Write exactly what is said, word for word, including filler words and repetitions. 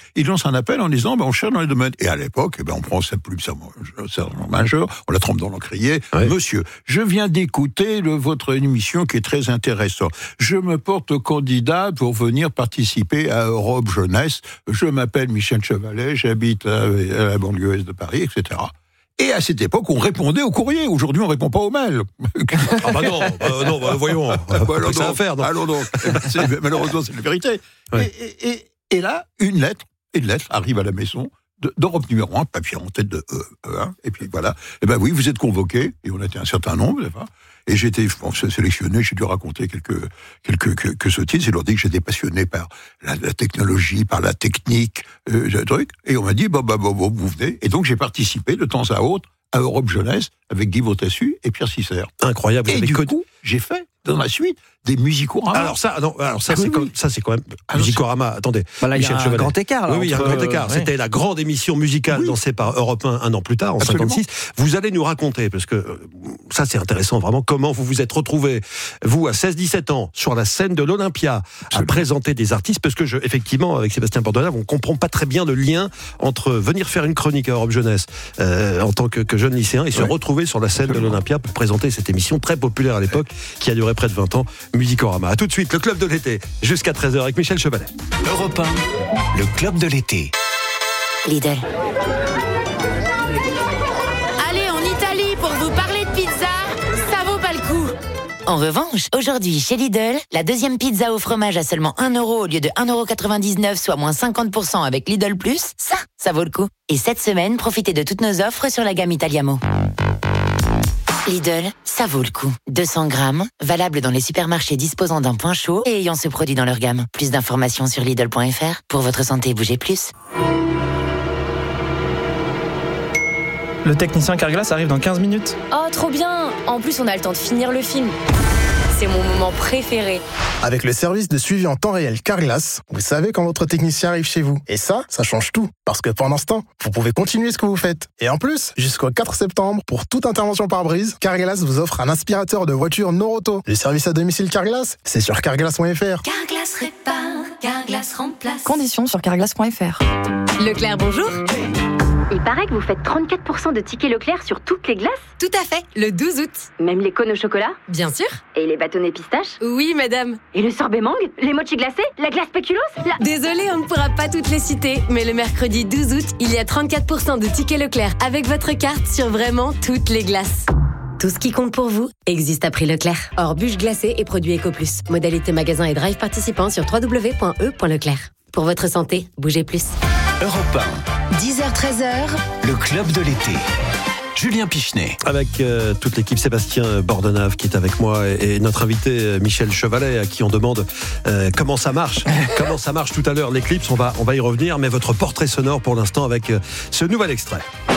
il lance un appel en disant, ben, on cherche dans les domaines. Et à l'époque, eh ben, on prend sa plume serment majeur, on la trempe dans l'encrier. Oui. Monsieur, je viens d'écouter le, votre émission qui est très intéressante. Je me porte candidat pour venir participer à Europe Jeunesse. Je m'appelle Michel Chevalet, j'habite à, à la banlieue est de Paris, et cetera. Et à cette époque, on répondait au courrier. Aujourd'hui, on répond pas aux mails. Ah bah non, bah non, bah voyons. Bah alors ça à faire. Donc. Alors donc, c'est, malheureusement, c'est la vérité. Oui. Et, et, et là, une lettre, une lettre arrive à la maison de, d'Europe numéro un, papier en tête de E, E un, et puis voilà. Et ben oui, vous êtes convoqués, et on était un certain nombre, et j'ai été bon, sélectionné, j'ai dû raconter quelques, quelques, quelques sottises, et leur dit que j'étais passionné par la, la technologie, par la technique, euh, le truc, et on m'a dit, bah, bah, bah, bah, vous venez. Et donc j'ai participé de temps à autre à Europe Jeunesse avec Guy Vautassu et Pierre Cissère. Incroyable. Et du connu... coup, j'ai fait, dans la suite, des musicoramas. Alors ça, non, alors ça, ah, c'est, oui, comme, ça c'est quand même ah, musicorama. Attendez, voilà, il y a un grand écart. Là, oui, il y a un grand écart. Euh, C'était ouais. la grande émission musicale oui. lancée par Europe un un an plus tard, en Absolument. cinquante-six. Vous allez nous raconter, parce que euh, ça c'est intéressant vraiment, comment vous vous êtes retrouvés, vous à seize dix-sept ans, sur la scène de l'Olympia, Absolument. à présenter des artistes, parce que je, effectivement, avec Sébastien Bordelave, on comprend pas très bien le lien entre venir faire une chronique à Europe Jeunesse euh, en tant que, que jeune lycéen et ouais. se retrouver sur la scène Absolument. de l'Olympia pour présenter cette émission très populaire à l'époque, qui a duré près de vingt ans, Musicorama. À tout de suite, le Club de l'été, jusqu'à treize heures avec Michel Chevalet. Europe un, le Club de l'été. Lidl. Allez, en Italie, pour vous parler de pizza, ça vaut pas le coup. En revanche, aujourd'hui, chez Lidl, la deuxième pizza au fromage à seulement un euro au lieu de un euro quatre-vingt-dix-neuf, soit moins cinquante pour cent avec Lidl Plus, ça, ça vaut le coup. Et cette semaine, profitez de toutes nos offres sur la gamme Italiamo. Lidl, ça vaut le coup. deux cents grammes, valable dans les supermarchés disposant d'un point chaud et ayant ce produit dans leur gamme. Plus d'informations sur Lidl point F R. Pour votre santé, bougez plus. Le technicien Carglass arrive dans quinze minutes. Oh, trop bien! En plus, on a le temps de finir le film. C'est mon moment préféré. Avec le service de suivi en temps réel Carglass, vous savez quand votre technicien arrive chez vous. Et ça, ça change tout. Parce que pendant ce temps, vous pouvez continuer ce que vous faites. Et en plus, jusqu'au quatre septembre, pour toute intervention par brise, Carglass vous offre un aspirateur de voiture Noroto. Le service à domicile Carglass, c'est sur carglass point F R. Carglass répare, Carglass remplace. Conditions sur carglass point F R. Leclerc, bonjour. Il paraît que vous faites trente-quatre pour cent de tickets Leclerc sur toutes les glaces. Tout à fait, le douze août. Même les cônes au chocolat? Bien sûr. Et les bâtonnets pistaches? Oui, madame. Et le sorbet mangue? Les mochis glacés? La glace spéculoos? la... Désolée, on ne pourra pas toutes les citer, mais le mercredi douze août, il y a trente-quatre pour cent de tickets Leclerc avec votre carte sur vraiment toutes les glaces. Tout ce qui compte pour vous existe à prix Leclerc. Hors bûche glacée et produits Eco plus. Modalité magasin et drive participants sur w w w point e point leclerc. Pour votre santé, bougez plus. Europe un. dix heures treize heures. Le Club de l'été. Julien Pichenet. Avec euh, toute l'équipe, Sébastien Bordenave qui est avec moi et, et notre invité euh, Michel Chevalet à qui on demande euh, comment ça marche. comment ça marche tout à l'heure, l'éclipse, on va, on va y revenir, mais votre portrait sonore pour l'instant avec euh, ce nouvel extrait.